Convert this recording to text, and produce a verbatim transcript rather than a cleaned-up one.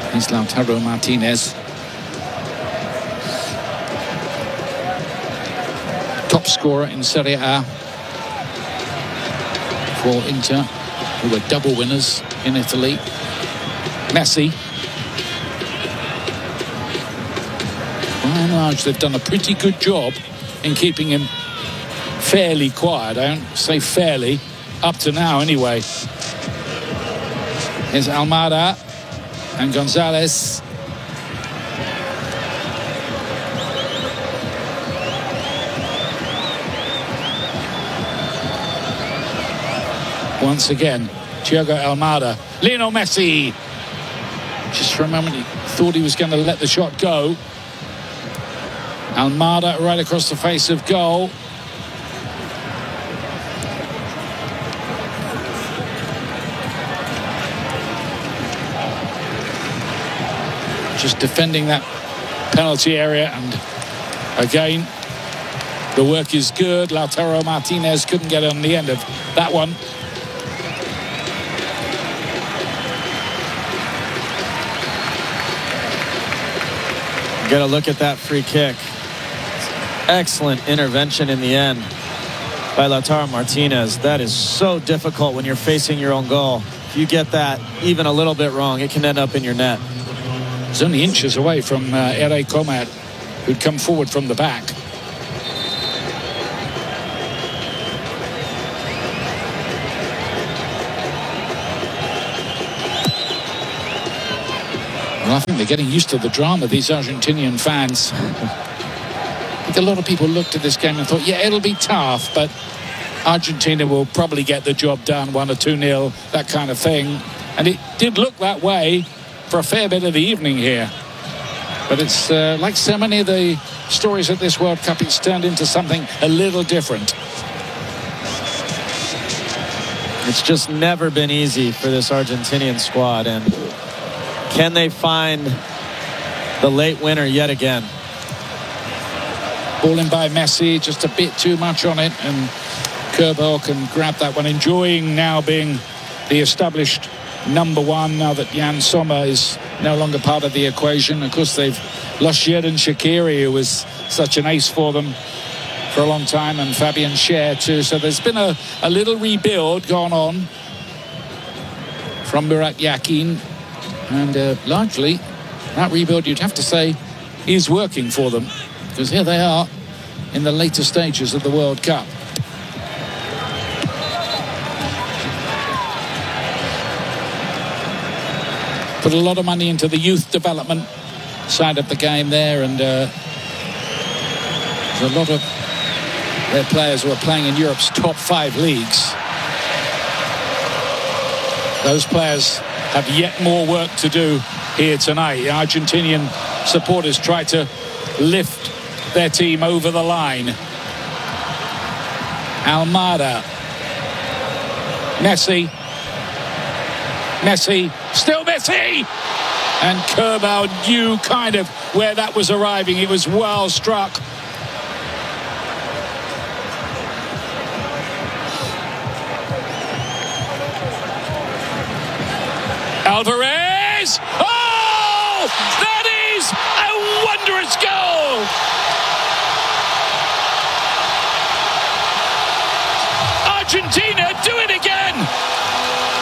He's Lautaro Martinez. Top scorer in Serie A for Inter, who were double winners in Italy. Messi. By and large, they've done a pretty good job in keeping him fairly quiet. I don't say fairly, up to now anyway. Here's Almada and Gonzalez. Once again, Thiago Almada. Lionel Messi. Just for a moment, he thought he was going to let the shot go. Almada right across the face of goal. Just defending that penalty area, and again, the work is good. Lautaro Martinez couldn't get on the end of that one. Got to look at that free kick. Excellent intervention in the end by Lautaro Martinez. That is so difficult when you're facing your own goal. If you get that even a little bit wrong, it can end up in your net. He's only inches away from uh, Ere Comat, who'd come forward from the back. Well, I think they're getting used to the drama, these Argentinian fans. I think a lot of people looked at this game and thought, yeah, it'll be tough, but Argentina will probably get the job done, one or two nil, that kind of thing. And it did look that way for a fair bit of the evening here. But it's uh, like so many of the stories at this World Cup, it's turned into something a little different. It's just never been easy for this Argentinian squad, and can they find the late winner yet again? Ball in by Messi, just a bit too much on it, and Kerbal can grab that one, enjoying now being the established number one now that Jan Sommer is no longer part of the equation. Of course, they've lost Xherdan Shaqiri, who was such an ace for them for a long time, and Fabian Schär too. So there's been a, a little rebuild gone on from Murat Yakin, and uh, largely that rebuild, you'd have to say, is working for them, because here they are in the later stages of the World Cup. Put a lot of money into the youth development side of the game there, and uh, there's a lot of their players who are playing in Europe's top five leagues. Those players have yet more work to do here tonight. The Argentinian supporters try to lift their team over the line. Almada. Messi. Messi. Still Messi! And Kerbal knew kind of where that was arriving. It was well struck. Alvarez! Oh! That is a wondrous goal!